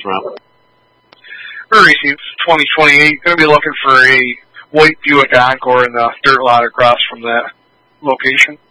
from? Very easy. It's 2028. Going to be looking for a white Buick Encore in the dirt lot across from that location.